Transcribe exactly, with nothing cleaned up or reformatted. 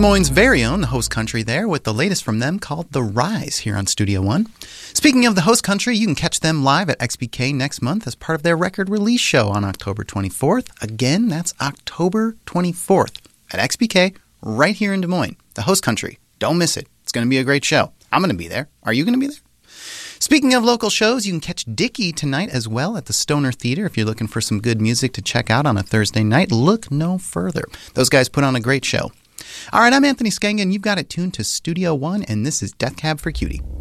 Moines' very own, the Host Country there, with the latest from them called The Rise here on Studio One. Speaking of the Host Country, you can catch them live at X B K next month as part of their record release show on October twenty-fourth. Again, that's October twenty-fourth at X B K right here in Des Moines. The Host Country. Don't miss it. It's going to be a great show. I'm going to be there. Are you going to be there? Speaking of local shows, you can catch Dickie tonight as well at the Stoner Theater. If you're looking for some good music to check out on a Thursday night, look no further. Those guys put on a great show. All right, I'm Anthony Skangen. You've got it tuned to Studio One, and this is Death Cab for Cutie.